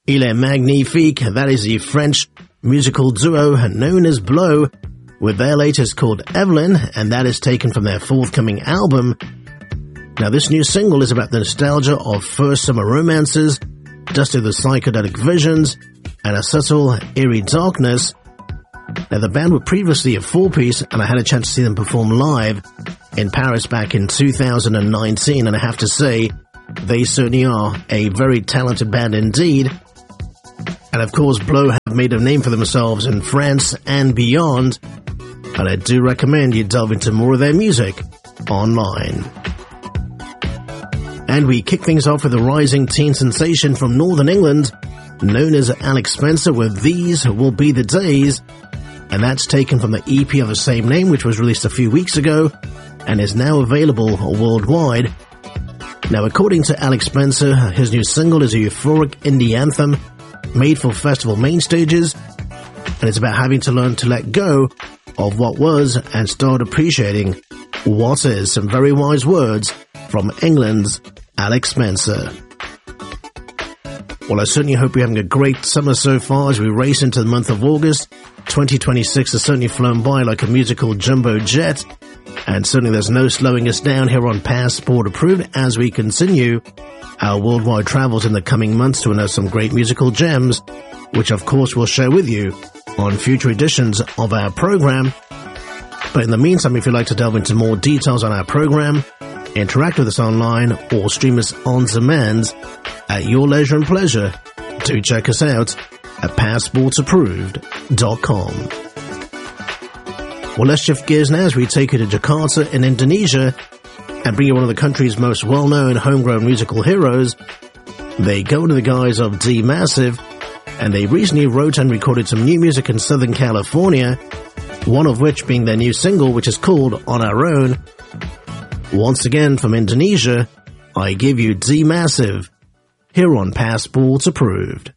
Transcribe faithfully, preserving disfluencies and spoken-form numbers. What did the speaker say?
Il est magnifique, that is the French musical duo known as Blow, with their latest called Evelyn, and that is taken from their forthcoming album. Now this new single is about the nostalgia of first summer romances, dusted with psychedelic visions, and a subtle, eerie darkness. Now the band were previously a four-piece, and I had a chance to see them perform live in Paris back in two thousand nineteen, and I have to say, they certainly are a very talented band indeed. And of course, Blow have made a name for themselves in France and beyond, and I do recommend you delve into more of their music online. And we kick things off with a rising teen sensation from Northern England, known as Alex Spencer, with These Will Be the Days, and that's taken from the E P of the same name, which was released a few weeks ago, and is now available worldwide. Now, according to Alex Spencer, his new single is a euphoric indie anthem made for festival main stages, and it's about having to learn to let go of what was and start appreciating what is. Some very wise words from England's Alex Spencer. Well, I certainly hope you're having a great summer so far as we race into the month of August. twenty twenty-six has certainly flown by like a musical jumbo jet, and certainly there's no slowing us down here on Passport Approved as we continue our worldwide travels in the coming months to unearth some great musical gems, which of course we'll share with you on future editions of our program. But in the meantime, if you'd like to delve into more details on our program, interact with us online, or stream us on demand at your leisure and pleasure, do check us out at passports approved dot com. Well, let's shift gears now as we take you to Jakarta in Indonesia and bring you one of the country's most well-known homegrown musical heroes. They go under the guise of D Massive, and they recently wrote and recorded some new music in Southern California, one of which being their new single, which is called On Our Own. Once again from Indonesia, I give you D Massive, here on Passport Approved.